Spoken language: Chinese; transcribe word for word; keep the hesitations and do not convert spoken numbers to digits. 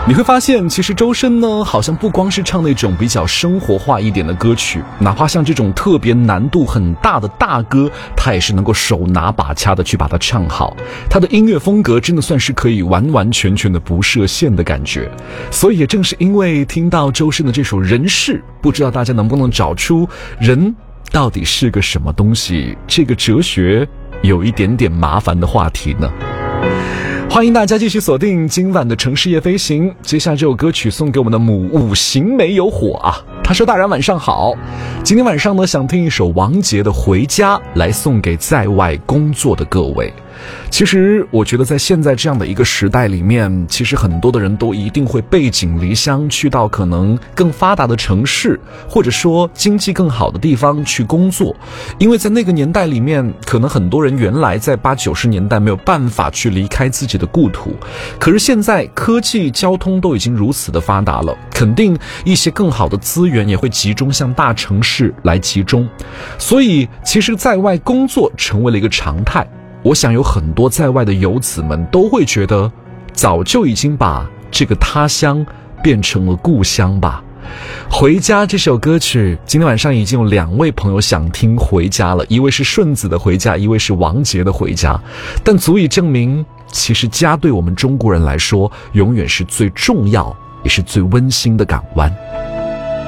你会发现其实周深呢好像不光是唱那种比较生活化一点的歌曲，哪怕像这种特别难度很大的大歌，他也是能够手拿把掐的去把它唱好。他的音乐风格真的算是可以完完全全的不设限的感觉。所以也正是因为听到周深的这首人世，不知道大家能不能找出人到底是个什么东西，这个哲学有一点点麻烦的话题呢。欢迎大家继续锁定今晚的城市夜飞行，接下来这首歌曲送给我们的母五行没有火啊。他说大家晚上好，今天晚上呢想听一首王杰的回家，来送给在外工作的各位。其实我觉得在现在这样的一个时代里面，其实很多的人都一定会背井离乡，去到可能更发达的城市，或者说经济更好的地方去工作。因为在那个年代里面，可能很多人原来在八九十年代没有办法去离开自己的故土，可是现在科技交通都已经如此的发达了，肯定一些更好的资源也会集中向大城市来集中，所以其实在外工作成为了一个常态。我想有很多在外的游子们都会觉得，早就已经把这个他乡变成了故乡吧。回家这首歌曲，今天晚上已经有两位朋友想听回家了，一位是顺子的回家，一位是王杰的回家，但足以证明，其实家对我们中国人来说，永远是最重要也是最温馨的港湾。